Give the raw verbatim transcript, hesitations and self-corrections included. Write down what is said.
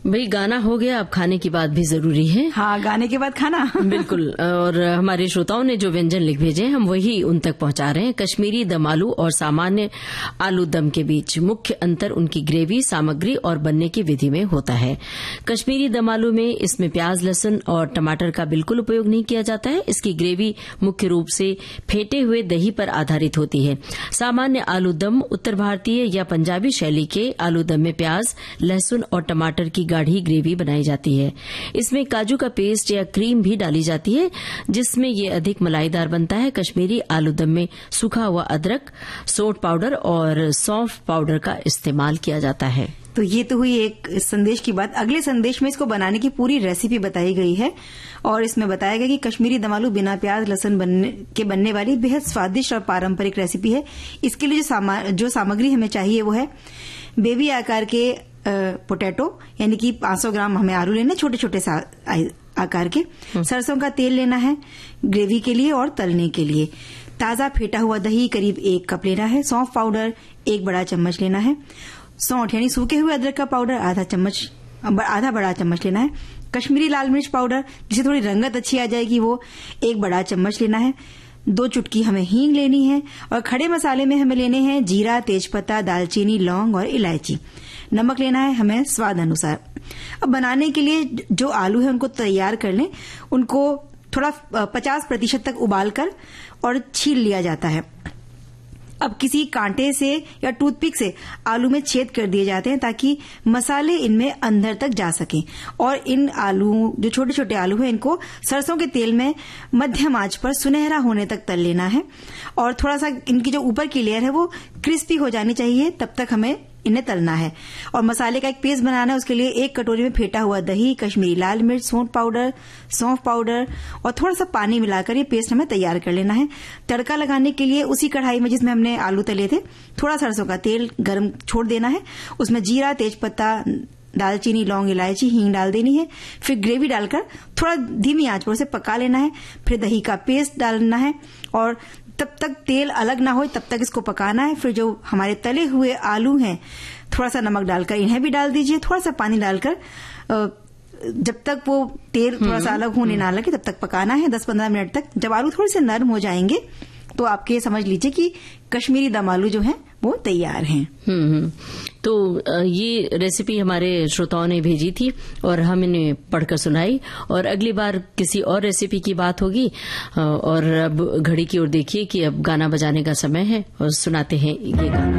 भाई गाना हो गया, अब खाने की बात भी जरूरी है। हाँ, गाने के बाद खाना। बिल्कुल। और हमारे श्रोताओं ने जो व्यंजन लिख भेजे हम वही उन तक पहुंचा रहे हैं। कश्मीरी दम आलू और सामान्य आलू दम के बीच मुख्य अंतर उनकी ग्रेवी, सामग्री और बनने की विधि में होता है। कश्मीरी दम आलू में इसमें प्याज, लहसुन और टमाटर का बिल्कुल उपयोग नहीं किया जाता है। इसकी ग्रेवी मुख्य रूप से फेंटे हुए दही पर आधारित होती है। सामान्य आलू दम उत्तर भारतीय या पंजाबी शैली के आलू दम में प्याज, लहसुन और टमाटर की गाढ़ी ग्रेवी बनाई जाती है। इसमें काजू का पेस्ट या क्रीम भी डाली जाती है, जिसमें ये अधिक मलाईदार बनता है। कश्मीरी आलू दम में सूखा हुआ अदरक, सोंठ पाउडर और सौंफ पाउडर का इस्तेमाल किया जाता है। तो ये तो हुई एक संदेश की बात। अगले संदेश में इसको बनाने की पूरी रेसिपी बताई गई है और इसमें बताया गया कि कश्मीरी दम आलू बिना प्याज लहसुन बनने के बनने वाली बेहद स्वादिष्ट और पारंपरिक रेसिपी है। इसके लिए जो, सामा, जो सामग्री हमें चाहिए वो है बेबी आकार के पोटैटो, यानी कि पांच सौ ग्राम हमें आलू लेने, छोटे छोटे आकार के। सरसों का तेल लेना है ग्रेवी के लिए और तलने के लिए। ताजा फेंटा हुआ दही करीब एक कप लेना है। सौंफ पाउडर एक बड़ा चम्मच लेना है। सौंठ यानी सूखे हुए अदरक का पाउडर आधा चम्मच आधा बड़ा चम्मच लेना है। कश्मीरी लाल मिर्च पाउडर, जिसे थोड़ी रंगत अच्छी आ जाएगी, वो एक बड़ा चम्मच लेना है। दो चुटकी हमें हींग लेनी है और खड़े मसाले में हमें लेने हैं जीरा, तेजपत्ता, दालचीनी, लौंग और इलायची। नमक लेना है हमें स्वाद अनुसार। अब बनाने के लिए जो आलू है उनको तैयार कर लें। उनको थोड़ा पचास प्रतिशत तक उबाल कर और छील लिया जाता है। अब किसी कांटे से या टूथपिक से आलू में छेद कर दिए जाते हैं ताकि मसाले इनमें अंदर तक जा सकें। और इन आलू, जो छोटे छोटे आलू हैं, इनको सरसों के तेल में मध्यम आंच पर सुनहरा होने तक तल लेना है और थोड़ा सा इनकी जो ऊपर की लेयर है वो क्रिस्पी हो जानी चाहिए, तब तक हमें इन्हें तलना है। और मसाले का एक पेस्ट बनाना है। उसके लिए एक कटोरी में फेंटा हुआ दही, कश्मीरी लाल मिर्च, सोंठ पाउडर, सौंफ पाउडर और थोड़ा सा पानी मिलाकर ये पेस्ट हमें तैयार कर लेना है। तड़का लगाने के लिए उसी कढ़ाई में जिसमें हमने आलू तले थे, थोड़ा सरसों का तेल गर्म छोड़ देना है। उसमें जीरा, तेजपत्ता, दालचीनी, लौंग, इलायची, हींग डाल देनी है। फिर ग्रेवी डालकर थोड़ा धीमी आंच पर उसे पका लेना है। फिर दही का पेस्ट डालना है और तब तक तेल अलग ना हो तब तक इसको पकाना है। फिर जो हमारे तले हुए आलू हैं, थोड़ा सा नमक डालकर इन्हें भी डाल दीजिए। थोड़ा सा पानी डालकर जब तक वो तेल थोड़ा सा अलग होने ना लगे तब तक पकाना है, दस पंद्रह मिनट तक। जब आलू थोड़े से नरम हो जाएंगे तो आपके समझ लीजिए कि कश्मीरी दम आलू जो हैं वो तैयार हैं। हम्म तो ये रेसिपी हमारे श्रोताओं ने भेजी थी और हम इन्हें पढ़कर सुनाई। और अगली बार किसी और रेसिपी की बात होगी। और अब घड़ी की ओर देखिए कि अब गाना बजाने का समय है और सुनाते हैं ये गाना।